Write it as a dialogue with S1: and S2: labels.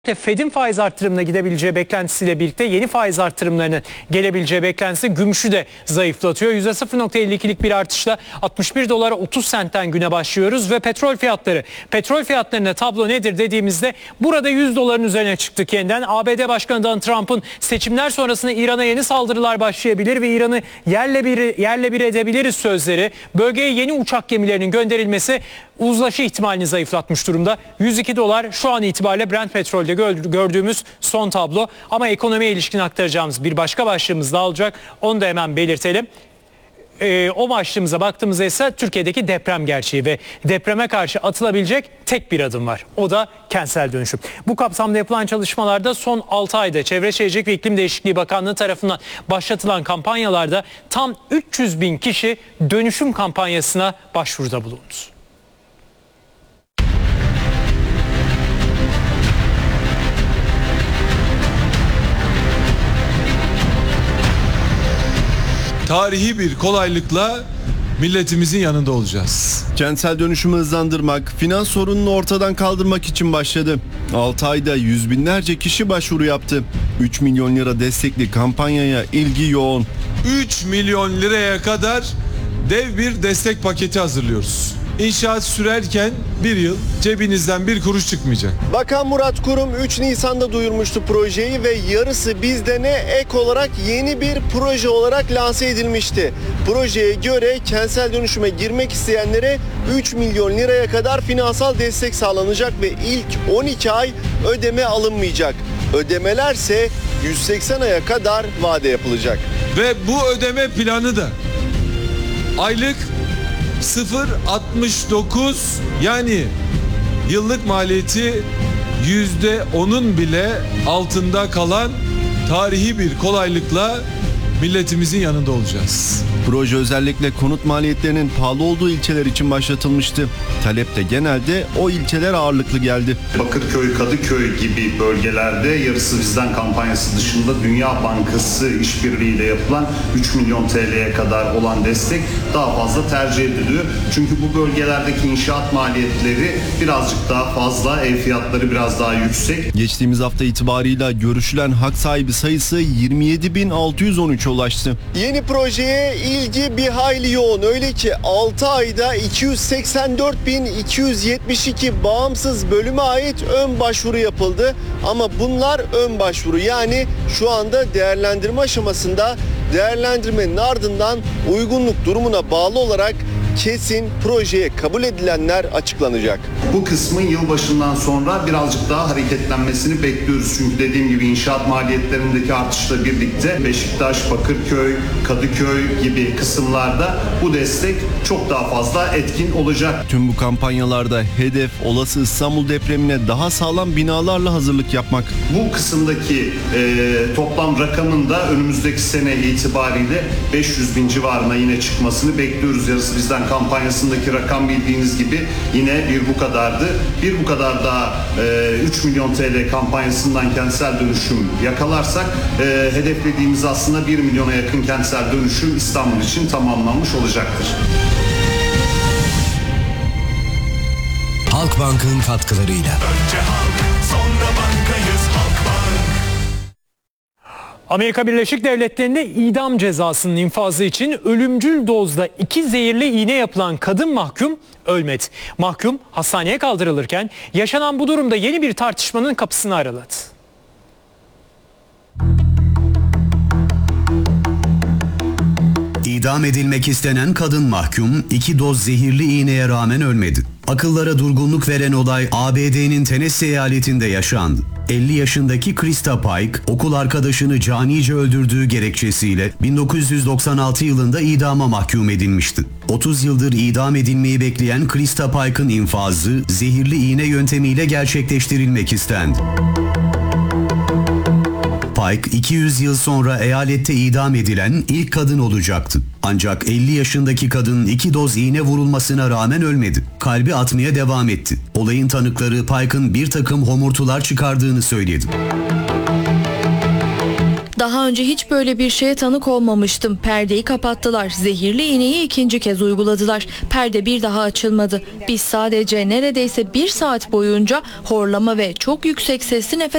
S1: Fed'in faiz artırımına gidebileceği beklentisiyle birlikte yeni faiz artırımlarının gelebileceği beklentisi gümüşü de zayıflatıyor. %0.52'lik bir artışla 61 dolara 30 sentten güne başlıyoruz ve petrol fiyatlarına tablo nedir dediğimizde burada 100 doların üzerine çıktık yeniden. ABD Başkanı Donald Trump'ın seçimler sonrasında İran'a yeni saldırılar başlayabilir ve İran'ı yerle bir edebiliriz sözleri, bölgeye yeni uçak gemilerinin gönderilmesi uzlaşı ihtimalini zayıflatmış durumda. 102 dolar şu an itibariyle Brent petrolde gördüğümüz son tablo. Ama ekonomiye ilişkin aktaracağımız bir başka başlığımız daha olacak. Onu da hemen belirtelim. O başlığımıza baktığımızda ise Türkiye'deki deprem gerçeği ve depreme karşı atılabilecek tek bir adım var. O da kentsel dönüşüm. Bu kapsamda yapılan çalışmalarda son 6 ayda Çevre Şehircilik ve İklim Değişikliği Bakanlığı tarafından başlatılan kampanyalarda tam 300 bin kişi dönüşüm kampanyasına başvuruda bulundu.
S2: Tarihi bir kolaylıkla milletimizin yanında olacağız.
S3: Kentsel dönüşümü hızlandırmak, finans sorununu ortadan kaldırmak için başladı. 6 ayda yüz binlerce kişi başvuru yaptı. 3 milyon lira destekli kampanyaya ilgi yoğun.
S2: 3 milyon liraya kadar dev bir destek paketi hazırlıyoruz. İnşaat sürerken bir yıl cebinizden bir kuruş çıkmayacak.
S3: Bakan Murat Kurum 3 Nisan'da duyurmuştu projeyi ve yarısı bizde ne ek olarak yeni bir proje olarak lanse edilmişti. Projeye göre kentsel dönüşüme girmek isteyenlere 3 milyon liraya kadar finansal destek sağlanacak ve ilk 12 ay ödeme alınmayacak. Ödemelerse 180 aya kadar vade yapılacak.
S2: Ve bu ödeme planı da aylık 0.69 yani yıllık maliyeti %10'un bile altında kalan tarihi bir kolaylıkla milletimizin yanında olacağız.
S3: Proje özellikle konut maliyetlerinin pahalı olduğu ilçeler için başlatılmıştı. Talep de genelde o ilçeler ağırlıklı geldi.
S4: Bakırköy, Kadıköy gibi bölgelerde yarısı bizden kampanyası dışında Dünya Bankası işbirliğiyle yapılan 3 milyon TL'ye kadar olan destek daha fazla tercih ediliyor. Çünkü bu bölgelerdeki inşaat maliyetleri birazcık daha fazla, ev fiyatları biraz daha yüksek.
S3: Geçtiğimiz hafta itibarıyla görüşülen hak sahibi sayısı 27.613'e ulaştı. Yeni projeye ilgi bir hayli yoğun. Öyle ki 6 ayda 284.272 bağımsız bölüme ait ön başvuru yapıldı. Ama bunlar ön başvuru, yani şu anda değerlendirme aşamasında. Değerlendirmenin ardından uygunluk durumuna bağlı olarak kesin projeye kabul edilenler açıklanacak.
S4: Bu kısmın yılbaşından sonra birazcık daha hareketlenmesini bekliyoruz. Çünkü dediğim gibi inşaat maliyetlerindeki artışla birlikte Beşiktaş, Bakırköy, Kadıköy gibi kısımlarda bu destek çok daha fazla etkin olacak.
S3: Tüm bu kampanyalarda hedef olası İstanbul depremine daha sağlam binalarla hazırlık yapmak.
S4: Bu kısımdaki toplam rakamın da önümüzdeki sene itibariyle 500 bin civarına yine çıkmasını bekliyoruz. Yarısı bizden kampanyasındaki rakam bildiğiniz gibi yine bir bu kadardı. Bir bu kadar daha 3 milyon TL kampanyasından kentsel dönüşüm yakalarsak hedeflediğimiz aslında 1 milyona yakın kentsel dönüşüm İstanbul için tamamlanmış olacaktır.
S5: Halkbank'ın katkılarıyla.
S6: Önce halk, sonra bankayız Halkbank.
S1: Amerika Birleşik Devletleri'nde idam cezasının infazı için ölümcül dozda 2 zehirli iğne yapılan kadın mahkum ölmedi. Mahkum hastaneye kaldırılırken yaşanan bu durumda yeni bir tartışmanın kapısını araladı.
S5: İdam edilmek istenen kadın mahkum 2 doz zehirli iğneye rağmen ölmedi. Akıllara durgunluk veren olay ABD'nin Tennessee eyaletinde yaşandı. 50 yaşındaki Krista Pike, okul arkadaşını canice öldürdüğü gerekçesiyle 1996 yılında idama mahkum edilmişti. 30 yıldır idam edilmeyi bekleyen Krista Pike'ın infazı zehirli iğne yöntemiyle gerçekleştirilmek istendi. Pike 200 yıl sonra eyalette idam edilen ilk kadın olacaktı. Ancak 50 yaşındaki kadın 2 doz iğne vurulmasına rağmen ölmedi. Kalbi atmaya devam etti. Olayın tanıkları Pike'ın bir takım homurtular çıkardığını söyledi.
S7: Daha önce hiç böyle bir şeye tanık olmamıştım. Perdeyi kapattılar. Zehirli iğneyi ikinci kez uyguladılar. Perde bir daha açılmadı. Biz sadece neredeyse 1 saat boyunca horlama ve çok yüksek sesli nefes